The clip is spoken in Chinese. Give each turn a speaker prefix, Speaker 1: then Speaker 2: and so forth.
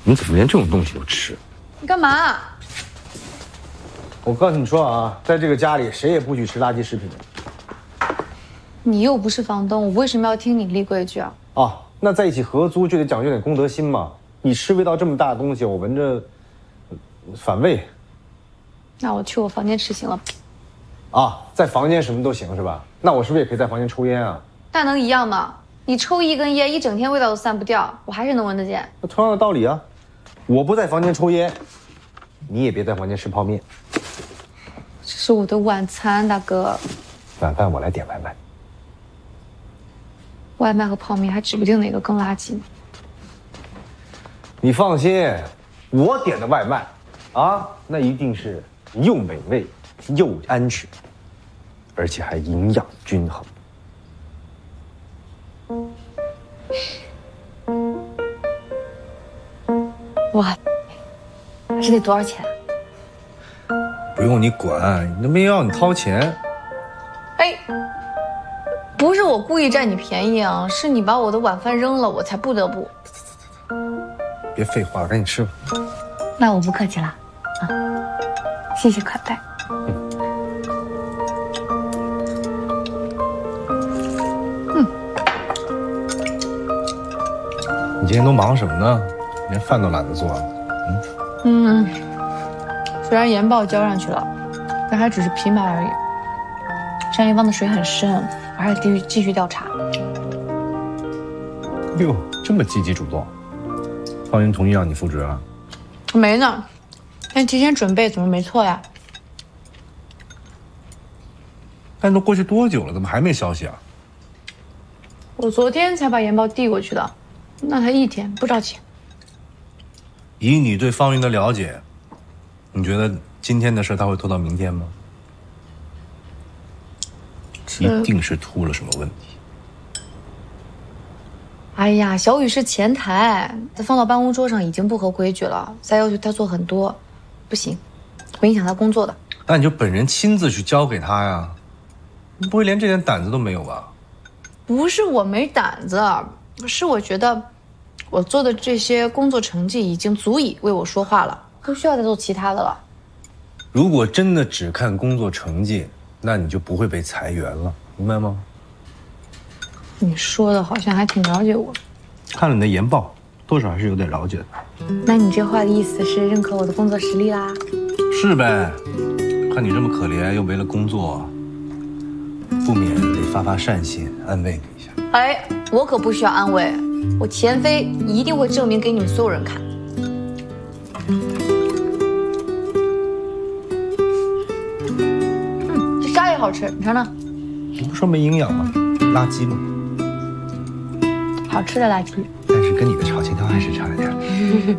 Speaker 1: 你怎么连这种东西都吃？
Speaker 2: 你干嘛？
Speaker 3: 我告诉你说啊，在这个家里，谁也不许吃垃圾食品。
Speaker 2: 你又不是房东，我为什么要听你立规矩啊？
Speaker 3: 啊，那在一起合租就得讲究点公德心嘛。你吃味道这么大的东西，我闻着反胃。
Speaker 2: 那我去我房间吃行了。
Speaker 3: 啊，在房间什么都行是吧？那我是不是也可以在房间抽烟啊？
Speaker 2: 那能一样吗？你抽一根烟，一整天味道都散不掉，我还是能闻得见。
Speaker 3: 那同样的道理啊，我不在房间抽烟，你也别在房间吃泡面。
Speaker 2: 这是我的晚餐，大哥。
Speaker 3: 晚饭我来点外卖。
Speaker 2: 外卖和泡面还指不定哪个更垃圾呢。
Speaker 3: 你放心，我点的外卖，啊，那一定是又美味又安全，而且还营养均衡。
Speaker 2: 哇，这得多少钱？
Speaker 1: 不用你管，你都没要你掏钱。
Speaker 2: 哎，不是我故意占你便宜啊，是你把我的晚饭扔了，我才不得不。
Speaker 1: 别废话，赶紧吃吧。
Speaker 2: 那我不客气了，啊，谢谢款待。
Speaker 1: 你今天都忙什么呢？连饭都懒得做了。
Speaker 2: 虽然研报交上去了，但还只是皮毛而已。山一方的水很深，我还得继续调查。
Speaker 1: 哟，这么积极主动，方云同意让你复职啊？
Speaker 2: 没呢，但提前准备总是没错呀。
Speaker 1: 但都过去多久了，怎么还没消息啊？
Speaker 2: 我昨天才把研报递过去的，那才1天，不着急。
Speaker 1: 以你对方云的了解，你觉得今天的事他会拖到明天吗？一定是出了什么问题。
Speaker 2: 哎呀，小雨是前台，他放到办公桌上已经不合规矩了，再要求他做很多，不行，会影响他工作的。
Speaker 1: 那你就本人亲自去交给他呀，你不会连这点胆子都没有吧？
Speaker 2: 不是我没胆子，是我觉得我做的这些工作成绩已经足以为我说话了，不需要再做其他的了。
Speaker 1: 如果真的只看工作成绩，那你就不会被裁员了，明白吗？
Speaker 2: 你说的好像还挺了解我。
Speaker 1: 看了你的研报，多少还是有点了解的。
Speaker 2: 那你这话的意思是认可我的工作实力啦？
Speaker 1: 是呗，看你这么可怜，又没了工作，不免得发发善心，安慰你一下。
Speaker 2: 哎，我可不需要安慰，我钱飞一定会证明给你们所有人看。这沙也好吃，你尝尝。
Speaker 1: 你不说没营养吗？垃圾吗？
Speaker 2: 好吃的垃圾。
Speaker 1: 但是跟你的炒青椒还是差了点。